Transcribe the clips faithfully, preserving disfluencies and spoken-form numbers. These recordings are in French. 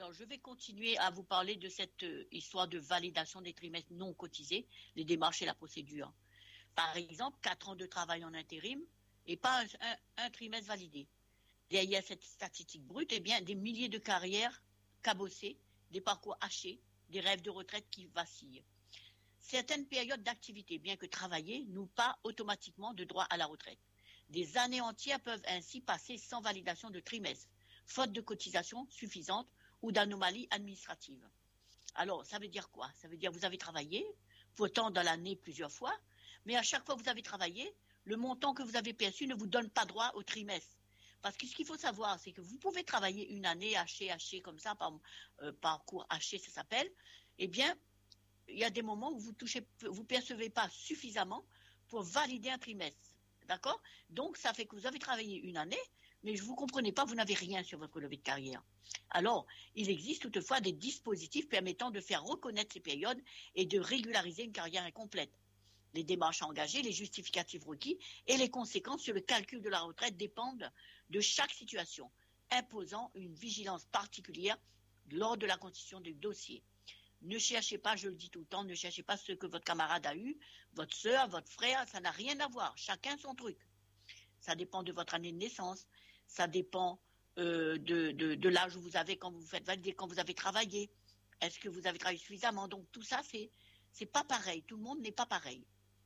Alors, je vais continuer à vous parler de cette euh, histoire de validation des trimestres non cotisés, les démarches et la procédure. Par exemple, quatre ans de travail en intérim et pas un, un, un trimestre validé. Derrière cette statistique brute, eh bien, des milliers de carrières cabossées, des parcours hachés, des rêves de retraite qui vacillent. Certaines périodes d'activité, bien que travaillées, n'ont pas automatiquement de droit à la retraite. Des années entières peuvent ainsi passer sans validation de trimestre, faute de cotisation suffisante ou d'anomalies administratives. Alors, ça veut dire quoi? Ça veut dire que vous avez travaillé, pourtant dans l'année plusieurs fois, mais à chaque fois que vous avez travaillé, le montant que vous avez perçu ne vous donne pas droit au trimestre. Parce que ce qu'il faut savoir, c'est que vous pouvez travailler une année haché, haché comme ça, par euh, parcours haché, ça s'appelle. Eh bien, il y a des moments où vous touchez, vous percevez pas suffisamment pour valider un trimestre. D'accord? Donc, ça fait que vous avez travaillé une année, mais vous ne comprenez pas, vous n'avez rien sur votre relevé de carrière. Alors, il existe toutefois des dispositifs permettant de faire reconnaître ces périodes et de régulariser une carrière incomplète. Les démarches à engager, les justificatifs requis et les conséquences sur le calcul de la retraite dépendent de chaque situation, imposant une vigilance particulière lors de la constitution du dossier. Ne cherchez pas, je le dis tout le temps, ne cherchez pas ce que votre camarade a eu, votre soeur, votre frère, ça n'a rien à voir. Chacun son truc. Ça dépend de votre année de naissance, ça dépend euh, de, de, de l'âge où vous avez quand vous vous faites valider, quand vous avez travaillé. Est-ce que vous avez travaillé suffisamment? Donc tout ça, c'est, c'est pas pareil. Tout le monde n'est pas pareil.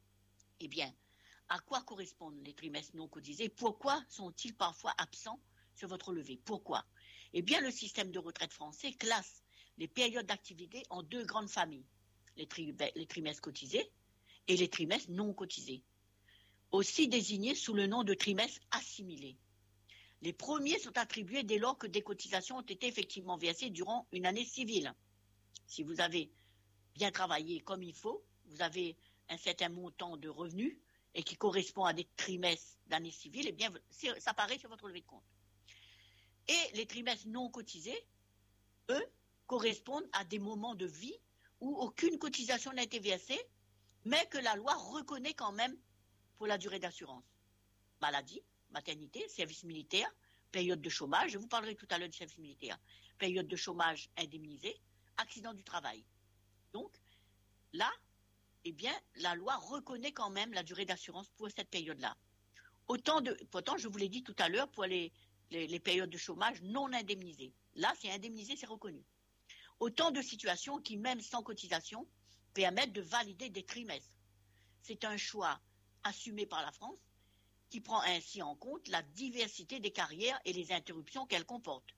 Eh bien, à quoi correspondent les trimestres non cotisés? Pourquoi sont-ils parfois absents sur votre relevé? Pourquoi? Eh bien, le système de retraite français classe les périodes d'activité en deux grandes familles, les, tri- les trimestres cotisés et les trimestres non cotisés, aussi désignés sous le nom de trimestres assimilés. Les premiers sont attribués dès lors que des cotisations ont été effectivement versées durant une année civile. Si vous avez bien travaillé comme il faut, vous avez un certain montant de revenus et qui correspond à des trimestres d'année civile, eh bien, ça apparaît sur votre relevé de compte. Et les trimestres non cotisés, eux, correspondent à des moments de vie où aucune cotisation n'a été versée, mais que la loi reconnaît quand même pour la durée d'assurance. Maladie, maternité, service militaire, période de chômage, je vous parlerai tout à l'heure du service militaire, période de chômage indemnisé, accident du travail. Donc, là, eh bien, la loi reconnaît quand même la durée d'assurance pour cette période-là. Autant de, pourtant, je vous l'ai dit tout à l'heure, pour les, les, les périodes de chômage non indemnisées. Là, c'est indemnisé, c'est reconnu. Autant de situations qui, même sans cotisation, permettent de valider des trimestres. C'est un choix assumé par la France qui prend ainsi en compte la diversité des carrières et les interruptions qu'elles comportent.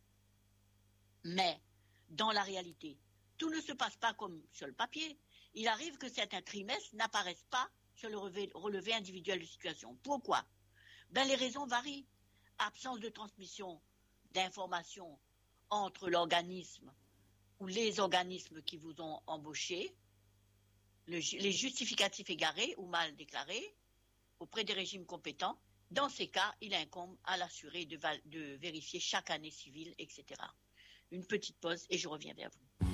Mais, dans la réalité, tout ne se passe pas comme sur le papier. Il arrive que certains trimestres n'apparaissent pas sur le relevé, relevé individuel de situation. Pourquoi? Ben, les raisons varient. Absence de transmission d'informations entre l'organisme ou les organismes qui vous ont embauché, le, les justificatifs égarés ou mal déclarés auprès des régimes compétents. Dans ces cas, il incombe à l'assuré de, de vérifier chaque année civile, et cetera. Une petite pause et je reviens vers vous.